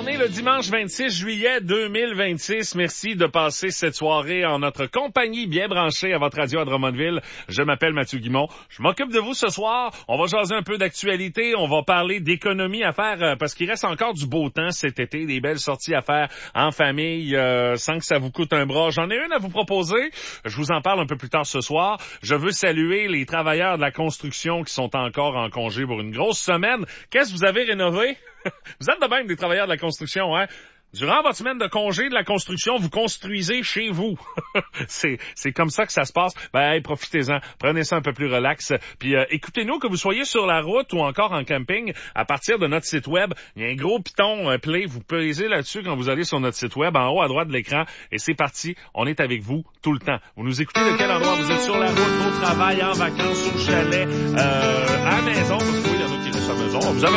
On est le dimanche 26 juillet 2026. Merci de passer cette soirée en notre compagnie bien branchée à votre radio à Drummondville. Je m'appelle Mathieu Guimond. Je m'occupe de vous ce soir. On va jaser un peu d'actualité. On va parler d'économie à faire parce qu'il reste encore du beau temps cet été. Des belles sorties à faire en famille sans que ça vous coûte un bras. J'en ai une à vous proposer. Je vous en parle un peu plus tard ce soir. Je veux saluer les travailleurs de la construction qui sont encore en congé pour une grosse semaine. Qu'est-ce que vous avez rénové? Vous êtes de même des travailleurs de la construction, hein? Durant votre semaine de congé de la construction, vous construisez chez vous. c'est comme ça que ça se passe. Ben, hey, profitez-en. Prenez ça un peu plus relax. Puis écoutez-nous, que vous soyez sur la route ou encore en camping, à partir de notre site web, il y a un gros piton Play. Vous pesez là-dessus quand vous allez sur notre site web, en haut à droite de l'écran. Et c'est parti. On est avec vous tout le temps. Vous nous écoutez de quel endroit? Vous êtes sur la route, au travail, en vacances, au chalet, à la maison. Parce que oui, il y en a qui restent à la maison. Vous avez